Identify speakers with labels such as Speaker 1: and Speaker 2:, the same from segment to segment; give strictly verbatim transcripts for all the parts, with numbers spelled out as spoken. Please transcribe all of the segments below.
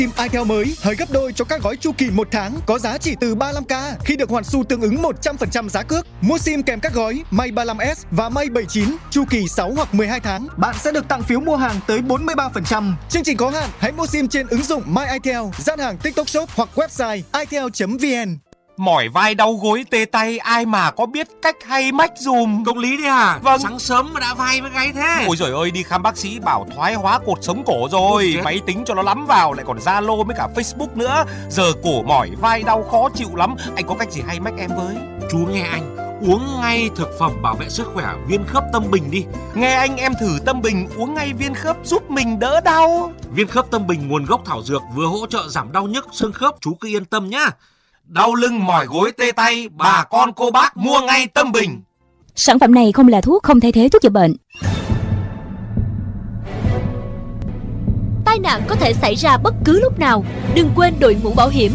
Speaker 1: SIM itel mới hơi gấp đôi cho các gói chu kỳ một tháng có giá chỉ từ ba mươi lăm k khi được hoàn xu tương ứng một trăm phần trăm giá cước. Mua SIM kèm các gói Mate ba mươi lăm S và Mate bảy mươi chín chu kỳ sáu hoặc mười hai tháng, bạn sẽ được tặng phiếu mua hàng tới bốn mươi ba phần trăm. Chương trình có hạn, hãy mua SIM trên ứng dụng My itel, gian hàng TikTok Shop hoặc website itel chấm vn.
Speaker 2: Mỏi vai đau gối tê tay, ai mà có biết cách hay mách dùm.
Speaker 3: Công lý đấy à?
Speaker 2: Vâng.
Speaker 3: Sáng sớm mà đã vai với gáy thế.
Speaker 2: Ôi giời ơi, đi khám bác sĩ bảo thoái hóa cột sống cổ rồi. Máy tính cho nó lắm vào, lại còn Zalo với cả Facebook nữa. Giờ cổ mỏi vai đau khó chịu lắm. Anh có cách gì hay mách em với?
Speaker 3: Chú nghe anh, uống ngay thực phẩm bảo vệ sức khỏe Viên Khớp Tâm Bình đi.
Speaker 2: Nghe anh, em thử Tâm Bình uống ngay viên khớp giúp mình đỡ đau.
Speaker 3: Viên Khớp Tâm Bình nguồn gốc thảo dược, vừa hỗ trợ giảm đau nhức xương khớp, chú cứ yên tâm nhá. Đau lưng mỏi gối tê tay, bà con cô bác mua ngay Tâm Bình.
Speaker 4: Sản phẩm này không là thuốc, không thay thế thuốc chữa bệnh.
Speaker 5: Tai nạn có thể xảy ra bất cứ lúc nào, đừng quên đội mũ bảo hiểm.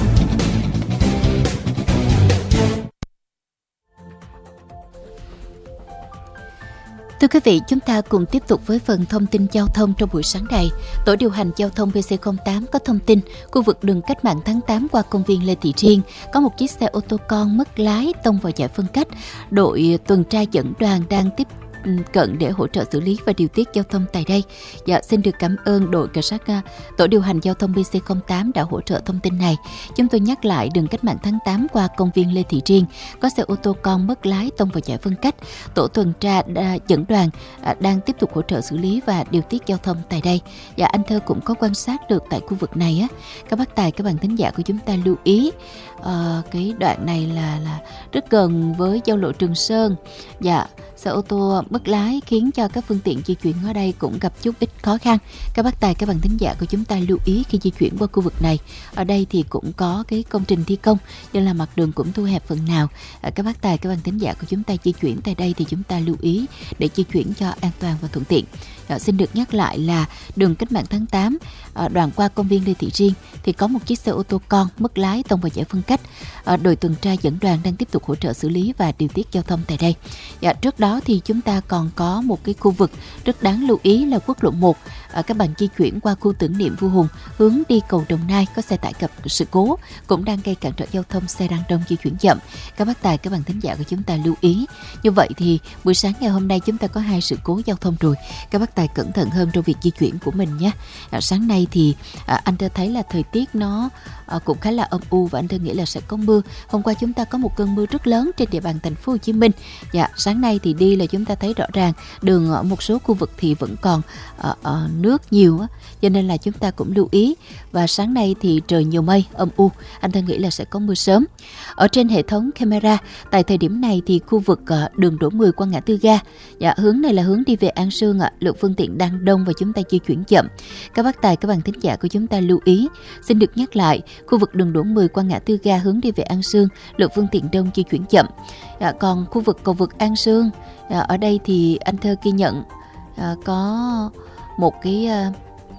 Speaker 6: Thưa quý vị, chúng ta cùng tiếp tục với phần thông tin giao thông trong buổi sáng này. Tổ điều hành giao thông pê xê không tám có thông tin khu vực đường Cách mạng tháng tám qua công viên Lê Thị Riêng có một chiếc xe ô tô con mất lái tông vào giải phân cách. Đội tuần tra dẫn đoàn đang tiếp cận để hỗ trợ xử lý và điều tiết giao thông tại đây. Dạ, xin được cảm ơn đội cảnh sát tổ điều hành giao thông pê xê không tám đã hỗ trợ thông tin này. Chúng tôi nhắc lại, đường Cách mạng tháng tám qua công viên Lê Thị Riêng có xe ô tô con mất lái tông vào giải phân cách. Tổ tuần tra đã, dẫn đoàn à, đang tiếp tục hỗ trợ xử lý và điều tiết giao thông tại đây. Dạ, anh Thơ cũng có quan sát được tại khu vực này á. Các bác tài, các bạn thính giả của chúng ta lưu ý à, cái đoạn này là là rất gần với giao lộ Trường Sơn. Dạ, xe ô tô mất lái khiến cho các phương tiện di chuyển ở đây cũng gặp chút ít khó khăn. Các bác tài, các bạn thính giả của chúng ta lưu ý khi di chuyển qua khu vực này. Ở đây thì cũng có cái công trình thi công nên là mặt đường cũng thu hẹp phần nào. Các bác tài, các bạn thính giả của chúng ta di chuyển tại đây thì chúng ta lưu ý để di chuyển cho an toàn và thuận tiện. À, xin được nhắc lại là đường Cách mạng tháng tám à, đoạn qua công viên Lê Thị Riêng thì có một chiếc xe ô tô con mất lái tông vào giải phân cách. À, đội tuần tra dẫn đoàn đang tiếp tục hỗ trợ xử lý và điều tiết giao thông tại đây. À, trước đó thì chúng ta còn có một cái khu vực rất đáng lưu ý là quốc lộ một. À, các bạn di chuyển qua khu tưởng niệm Vua Hùng hướng đi cầu Đồng Nai có xe tải gặp sự cố cũng đang gây cản trở giao thông, xe đang đông di chuyển chậm. Các bác tài, các bạn thính giả của chúng ta lưu ý. Như vậy thì buổi sáng ngày hôm nay chúng ta có hai sự cố giao thông rồi. Các bác tài cẩn thận hơn trong việc di chuyển của mình nhé. À, sáng nay thì à, anh Thơ thấy là thời tiết nó à, cũng khá là âm u và anh Thơ nghĩ là sẽ có mưa. Hôm qua chúng ta có một cơn mưa rất lớn trên địa bàn thành phố Hồ Chí Minh. Dạ, sáng nay thì đi là chúng ta thấy rõ ràng đường ở một số khu vực thì vẫn còn à, à, nước nhiều á, cho nên là chúng ta cũng lưu ý. Và sáng nay thì trời nhiều mây, âm u, anh Thơ nghĩ là sẽ có mưa sớm. Ở trên hệ thống camera tại thời điểm này thì khu vực à, đường Đỗ Mười qua ngã tư ga, dạ, hướng này là hướng đi về An Sương ạ. À. Lượng phương tiện đang đông và chúng ta di chuyển chậm. Các bác tài, các bạn thính giả của chúng ta lưu ý. Xin được nhắc lại, khu vực đường Đỗ Mười qua ngã tư ga hướng đi về An Sương, lượng phương tiện đông di chuyển chậm. À, còn khu vực cầu vượt An Sương, à, ở đây thì anh Thơ ghi nhận à, có một cái à,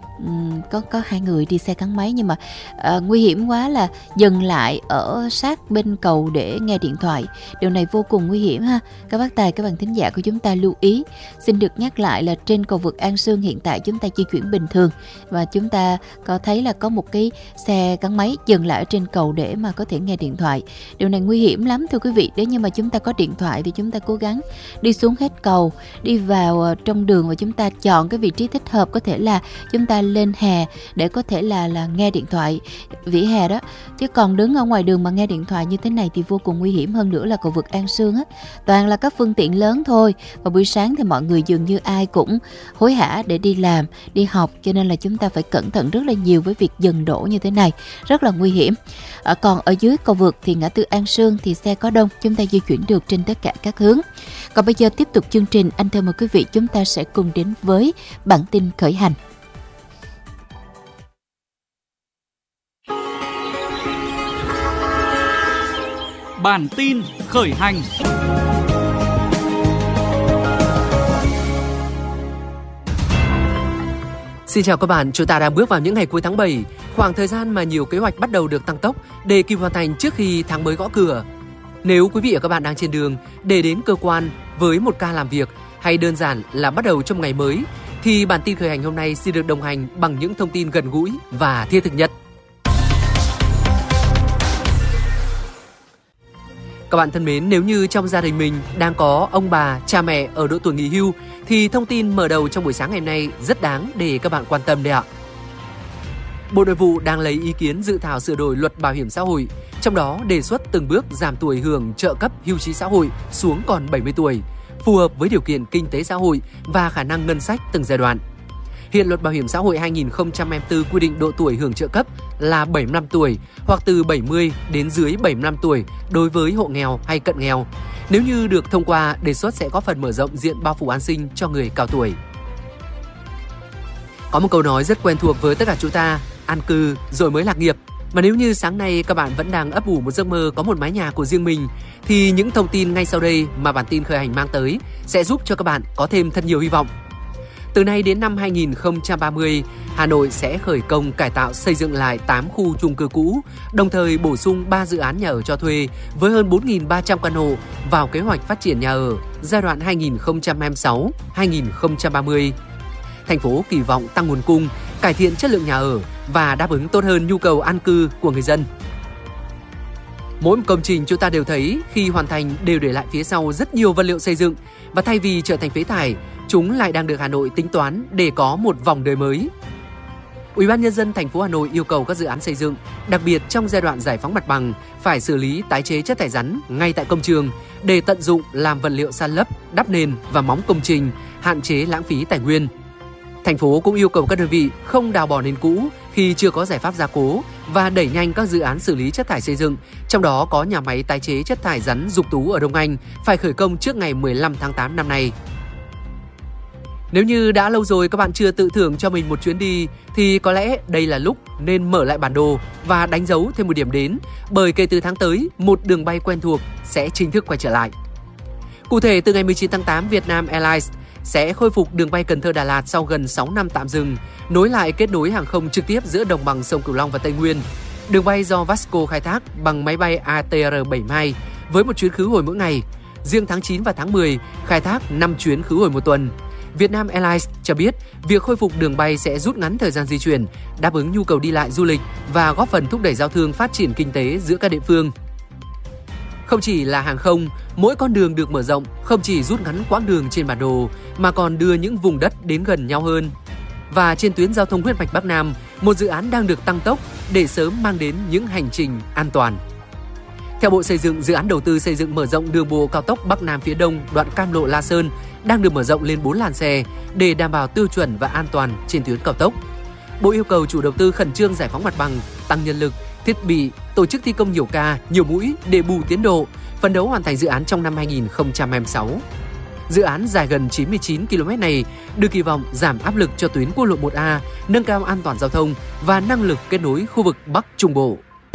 Speaker 6: có có hai người đi xe gắn máy nhưng mà à, nguy hiểm quá là dừng lại ở sát bên cầu để nghe điện thoại. Điều này vô cùng nguy hiểm ha. Các bác tài, các bạn thính giả của chúng ta lưu ý. Xin được nhắc lại là trên cầu vượt An Sương hiện tại chúng ta di chuyển bình thường và chúng ta có thấy là có một cái xe gắn máy dừng lại ở trên cầu để mà có thể nghe điện thoại. Điều này nguy hiểm lắm thưa quý vị. Nếu như mà chúng ta có điện thoại thì chúng ta cố gắng đi xuống hết cầu, đi vào trong đường và chúng ta chọn cái vị trí thích hợp, có thể là chúng ta lên hè để có thể là là nghe điện thoại vỉa hè đó, chứ còn đứng ở ngoài đường mà nghe điện thoại như thế này thì vô cùng nguy hiểm. Hơn nữa là cầu vượt An Sương á, toàn là các phương tiện lớn thôi và buổi sáng thì mọi người dường như ai cũng hối hả để đi làm, đi học, cho nên là chúng ta phải cẩn thận rất là nhiều với việc dừng đổ như thế này, rất là nguy hiểm. À, còn ở dưới cầu vượt thì ngã tư An Sương thì xe có đông, chúng ta di chuyển được trên tất cả các hướng. Còn bây giờ tiếp tục chương trình, anh Thơ mời quý vị chúng ta sẽ cùng đến với bản tin khởi hành.
Speaker 7: Bản tin khởi hành.
Speaker 8: Xin chào các bạn, chúng ta đang bước vào những ngày cuối tháng bảy, khoảng thời gian mà nhiều kế hoạch bắt đầu được tăng tốc để kịp hoàn thành trước khi tháng mới gõ cửa. Nếu quý vị và các bạn đang trên đường để đến cơ quan với một ca làm việc hay đơn giản là bắt đầu trong ngày mới thì bản tin khởi hành hôm nay xin được đồng hành bằng những thông tin gần gũi và thiết thực nhất. Các bạn thân mến, nếu như trong gia đình mình đang có ông bà, cha mẹ ở độ tuổi nghỉ hưu thì thông tin mở đầu trong buổi sáng ngày hôm nay rất đáng để các bạn quan tâm đấy ạ. Bộ Nội vụ đang lấy ý kiến dự thảo sửa đổi luật bảo hiểm xã hội, trong đó đề xuất từng bước giảm tuổi hưởng trợ cấp hưu trí xã hội xuống còn bảy mươi tuổi, phù hợp với điều kiện kinh tế xã hội và khả năng ngân sách từng giai đoạn. Hiện luật bảo hiểm xã hội hai nghìn không trăm hai mươi tư quy định độ tuổi hưởng trợ cấp là bảy mươi lăm tuổi hoặc từ bảy mươi đến dưới bảy mươi lăm tuổi đối với hộ nghèo hay cận nghèo. Nếu như được thông qua, đề xuất sẽ góp phần mở rộng diện bao phủ an sinh cho người cao tuổi. Có một câu nói rất quen thuộc với tất cả chúng ta, an cư rồi mới lạc nghiệp. Mà nếu như sáng nay các bạn vẫn đang ấp ủ một giấc mơ có một mái nhà của riêng mình, thì những thông tin ngay sau đây mà bản tin khởi hành mang tới sẽ giúp cho các bạn có thêm thật nhiều hy vọng. Từ nay đến năm hai nghìn không trăm ba mươi, Hà Nội sẽ khởi công cải tạo xây dựng lại tám khu chung cư cũ, đồng thời bổ sung ba dự án nhà ở cho thuê với hơn bốn nghìn ba trăm căn hộ vào kế hoạch phát triển nhà ở giai đoạn hai nghìn không trăm hai mươi sáu đến hai nghìn không trăm ba mươi. Thành phố kỳ vọng tăng nguồn cung, cải thiện chất lượng nhà ở và đáp ứng tốt hơn nhu cầu an cư của người dân. Mỗi một công trình chúng ta đều thấy khi hoàn thành đều để lại phía sau rất nhiều vật liệu xây dựng, và thay vì trở thành phế thải, chúng lại đang được Hà Nội tính toán để có một vòng đời mới. Ủy ban nhân dân thành phố Hà Nội yêu cầu các dự án xây dựng, đặc biệt trong giai đoạn giải phóng mặt bằng, phải xử lý tái chế chất thải rắn ngay tại công trường để tận dụng làm vật liệu san lấp, đắp nền và móng công trình, hạn chế lãng phí tài nguyên. Thành phố cũng yêu cầu các đơn vị không đào bỏ nền cũ khi chưa có giải pháp gia cố và đẩy nhanh các dự án xử lý chất thải xây dựng, trong đó có nhà máy tái chế chất thải rắn Dục Tú ở Đông Anh phải khởi công trước ngày mười lăm tháng tám năm nay. Nếu như đã lâu rồi các bạn chưa tự thưởng cho mình một chuyến đi thì có lẽ đây là lúc nên mở lại bản đồ và đánh dấu thêm một điểm đến, bởi kể từ tháng tới, một đường bay quen thuộc sẽ chính thức quay trở lại. Cụ thể, từ ngày mười chín tháng tám, Vietnam Airlines sẽ khôi phục đường bay Cần Thơ - Đà Lạt sau gần sáu năm tạm dừng, nối lại kết nối hàng không trực tiếp giữa đồng bằng sông Cửu Long và Tây Nguyên. Đường bay do Vasco khai thác bằng máy bay A T R bảy mươi hai với một chuyến khứ hồi mỗi ngày. Riêng tháng chín và tháng mười khai thác năm chuyến khứ hồi một tuần. Vietnam Airlines cho biết việc khôi phục đường bay sẽ rút ngắn thời gian di chuyển, đáp ứng nhu cầu đi lại du lịch và góp phần thúc đẩy giao thương phát triển kinh tế giữa các địa phương. Không chỉ là hàng không, mỗi con đường được mở rộng không chỉ rút ngắn quãng đường trên bản đồ mà còn đưa những vùng đất đến gần nhau hơn. Và trên tuyến giao thông huyết mạch Bắc Nam, một dự án đang được tăng tốc để sớm mang đến những hành trình an toàn. Theo Bộ Xây dựng, dự án đầu tư xây dựng mở rộng đường bộ cao tốc Bắc Nam phía Đông đoạn Cam Lộ - La Sơn đang được mở rộng lên bốn làn xe để đảm bảo tiêu chuẩn và an toàn trên tuyến cao tốc. Bộ yêu cầu chủ đầu tư khẩn trương giải phóng mặt bằng, tăng nhân lực, thiết bị, tổ chức thi công nhiều ca, nhiều mũi để bù tiến độ, phấn đấu hoàn thành dự án trong năm hai nghìn không trăm hai mươi sáu. Dự án dài gần chín mươi chín ki lô mét này được kỳ vọng giảm áp lực cho tuyến quốc lộ một A, nâng cao an toàn giao thông và năng lực kết nối khu vực Bắc Trung Bộ.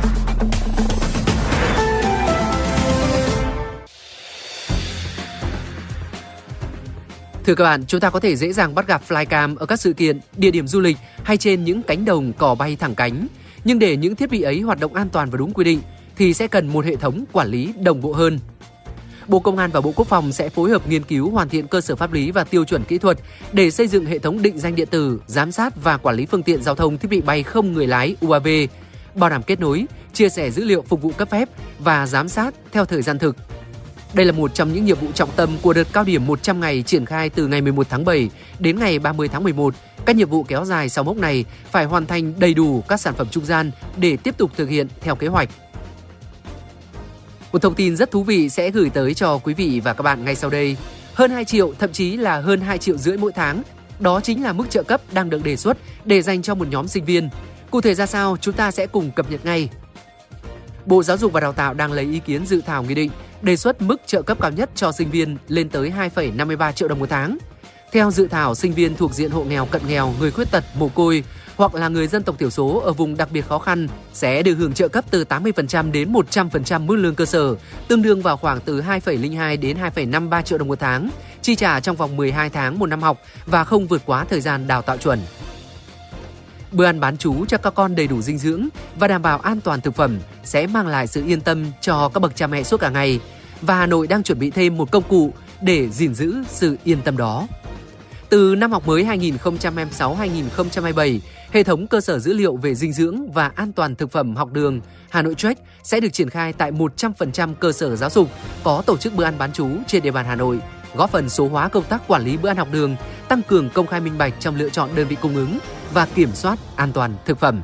Speaker 8: Thưa các bạn, chúng ta có thể dễ dàng bắt gặp flycam ở các sự kiện, địa điểm du lịch hay trên những cánh đồng cò bay thẳng cánh. Nhưng để những thiết bị ấy hoạt động an toàn và đúng quy định thì sẽ cần một hệ thống quản lý đồng bộ hơn. Bộ Công an và Bộ Quốc phòng sẽ phối hợp nghiên cứu hoàn thiện cơ sở pháp lý và tiêu chuẩn kỹ thuật để xây dựng hệ thống định danh điện tử, giám sát và quản lý phương tiện giao thông thiết bị bay không người lái U A V, bảo đảm kết nối, chia sẻ dữ liệu phục vụ cấp phép và giám sát theo thời gian thực. Đây là một trong những nhiệm vụ trọng tâm của đợt cao điểm một trăm ngày triển khai từ ngày mười một tháng bảy đến ngày ba mươi tháng mười một. Các nhiệm vụ kéo dài sau mốc này phải hoàn thành đầy đủ các sản phẩm trung gian để tiếp tục thực hiện theo kế hoạch. Một thông tin rất thú vị sẽ gửi tới cho quý vị và các bạn ngay sau đây. Hơn hai triệu, thậm chí là hơn hai triệu rưỡi mỗi tháng. Đó chính là mức trợ cấp đang được đề xuất để dành cho một nhóm sinh viên. Cụ thể ra sao, chúng ta sẽ cùng cập nhật ngay. Bộ Giáo dục và Đào tạo đang lấy ý kiến dự thảo nghị định đề xuất mức trợ cấp cao nhất cho sinh viên lên tới hai phẩy năm mươi ba triệu đồng một tháng. Theo dự thảo, sinh viên thuộc diện hộ nghèo, cận nghèo, người khuyết tật, mồ côi hoặc là người dân tộc thiểu số ở vùng đặc biệt khó khăn sẽ được hưởng trợ cấp từ tám mươi phần trăm đến một trăm phần trăm mức lương cơ sở, tương đương vào khoảng từ hai phẩy không hai đến hai phẩy năm mươi ba triệu đồng một tháng, chi trả trong vòng mười hai tháng một năm học và không vượt quá thời gian đào tạo chuẩn. Bữa ăn bán trú cho các con đầy đủ dinh dưỡng và đảm bảo an toàn thực phẩm sẽ mang lại sự yên tâm cho các bậc cha mẹ suốt cả ngày. Và Hà Nội đang chuẩn bị thêm một công cụ để gìn giữ sự yên tâm đó. Từ năm học mới hai nghìn không trăm hai mươi sáu hai nghìn không trăm hai mươi bảy, hệ thống cơ sở dữ liệu về dinh dưỡng và an toàn thực phẩm học đường Hà Nội Track sẽ được triển khai tại một trăm phần trăm cơ sở giáo dục có tổ chức bữa ăn bán trú trên địa bàn Hà Nội, góp phần số hóa công tác quản lý bữa ăn học đường, tăng cường công khai minh bạch trong lựa chọn đơn vị cung ứng và kiểm soát an toàn thực phẩm.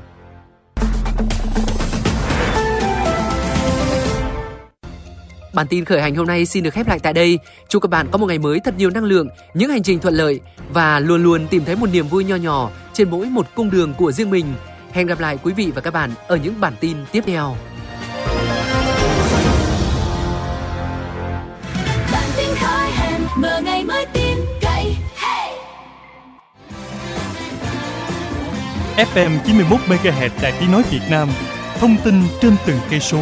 Speaker 8: Bản tin khởi hành hôm nay xin được khép lại tại đây. Chúc các bạn có một ngày mới thật nhiều năng lượng, những hành trình thuận lợi và luôn luôn tìm thấy một niềm vui nho nhỏ trên mỗi một cung đường của riêng mình. Hẹn gặp lại quý vị và các bạn ở những bản tin tiếp theo.
Speaker 9: Bản tin khởi hành, mở ngày mới tin cậy. Hey!
Speaker 10: ép em chín mươi mốt mê ga héc Đài Tiếng nói Việt Nam, thông tin trên từng cây số.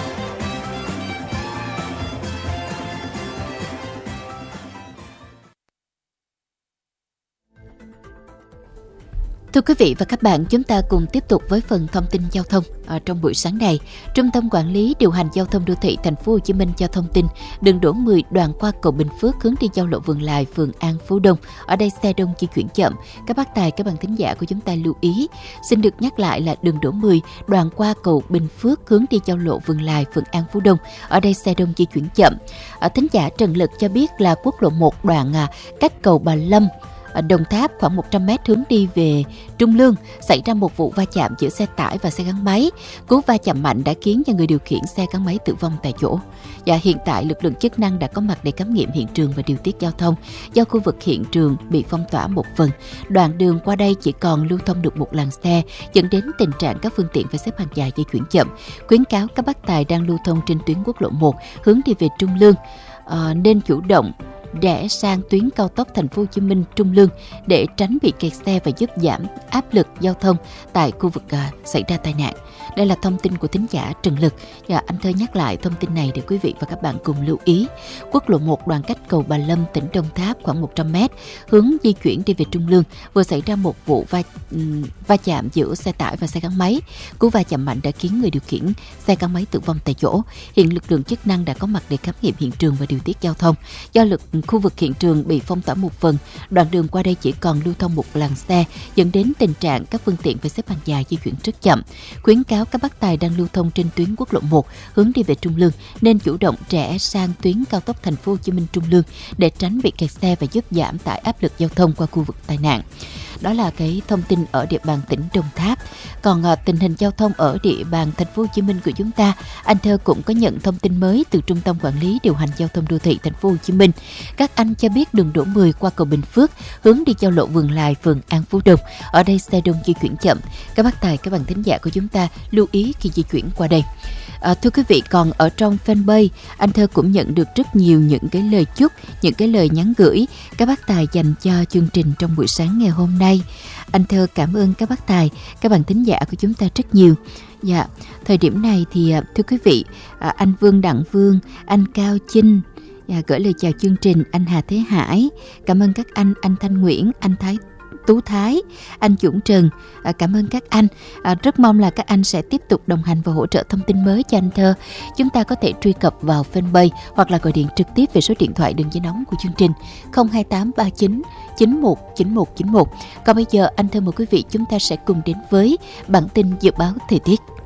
Speaker 6: Thưa quý vị và các bạn, chúng ta cùng tiếp tục với phần thông tin giao thông. Ở trong buổi sáng này, Trung tâm Quản lý Điều hành Giao thông Đô thị Thành phố Hồ Chí Minh cho thông tin đường đỗ mười đoạn qua cầu Bình Phước hướng đi giao lộ Vườn Lài, phường An Phú Đông. Ở đây xe đông di chuyển chậm. Các bác tài, các bạn thính giả của chúng ta lưu ý. Xin được nhắc lại là đường đỗ mười đoạn qua cầu Bình Phước hướng đi giao lộ Vườn Lài, phường An Phú Đông. Ở đây xe đông di chuyển chậm. Ở thính giả Trần Lực cho biết là quốc lộ một đoạn à, cách cầu Bà Lâm, Đồng Tháp khoảng một trăm mét hướng đi về Trung Lương xảy ra một vụ va chạm giữa xe tải và xe gắn máy. Cú va chạm mạnh đã khiến cho người điều khiển xe gắn máy tử vong tại chỗ. Và hiện tại lực lượng chức năng đã có mặt để khám nghiệm hiện trường và điều tiết giao thông. Do khu vực hiện trường bị phong tỏa một phần, đoạn đường qua đây chỉ còn lưu thông được một làn xe, dẫn đến tình trạng các phương tiện phải xếp hàng dài di chuyển chậm. Khuyến cáo các bác tài đang lưu thông trên tuyến quốc lộ một hướng đi về Trung Lương à, nên chủ động rẽ sang tuyến cao tốc Thành phố Hồ Chí Minh Trung Lương để tránh bị kẹt xe và giúp giảm áp lực giao thông tại khu vực à, xảy ra tai nạn. Đây là thông tin của thính giả Trần Lực. Và anh Thơ nhắc lại thông tin này để quý vị và các bạn cùng lưu ý. Quốc lộ một đoạn cách cầu Bà Lâm, tỉnh Đồng Tháp khoảng một trăm mét hướng di chuyển đi về Trung Lương vừa xảy ra một vụ va, um, va chạm giữa xe tải và xe gắn máy. Cú va chạm mạnh đã khiến người điều khiển xe gắn máy tử vong tại chỗ. Hiện lực lượng chức năng đã có mặt để khám nghiệm hiện trường và điều tiết giao thông. Do lực khu vực hiện trường bị phong tỏa một phần, đoạn đường qua đây chỉ còn lưu thông một làn xe, dẫn đến tình trạng các phương tiện phải xếp hàng dài di chuyển rất chậm. Khuyến cáo các bác tài đang lưu thông trên tuyến quốc lộ một hướng đi về Trung Lương nên chủ động rẽ sang tuyến cao tốc Thành phố Hồ Chí Minh Trung Lương để tránh bị kẹt xe và giúp giảm tải áp lực giao thông qua khu vực tai nạn. Đó là cái thông tin ở địa bàn tỉnh Đồng Tháp. Còn à, tình hình giao thông ở địa bàn Thành phố Hồ Chí Minh của chúng ta, anh Thơ cũng có nhận thông tin mới từ Trung tâm Quản lý Điều hành Giao thông Đô thị Thành phố Hồ Chí Minh. Các anh cho biết đường đỗ mười qua cầu Bình Phước hướng đi giao lộ Vườn Lài, phường An Phú Đông. Ở đây xe đông di chuyển chậm. Các bác tài, các bạn thính giả của chúng ta lưu ý khi di chuyển qua đây. À, thưa quý vị, còn ở trong fanpage, anh Thơ cũng nhận được rất nhiều những cái lời chúc, những cái lời nhắn gửi các bác tài dành cho chương trình trong buổi sáng ngày hôm nay. Anh Thơ cảm ơn các bác tài, các bạn thính giả của chúng ta rất nhiều. Dạ, thời điểm này thì thưa quý vị, anh Vương Đặng Vương, anh Cao Chinh, dạ, gửi lời chào chương trình, anh Hà Thế Hải, cảm ơn các anh, anh Thanh Nguyễn, anh Thái Tú Thái, anh Dũng Trần, à, cảm ơn các anh. À, rất mong là các anh sẽ tiếp tục đồng hành và hỗ trợ thông tin mới cho anh Thơ. Chúng ta có thể truy cập vào fanpage hoặc là gọi điện trực tiếp về số điện thoại đường dây nóng của chương trình không hai tám ba chín chín một chín một chín một. Còn bây giờ anh Thơ mời quý vị chúng ta sẽ cùng đến với bản tin dự báo thời tiết.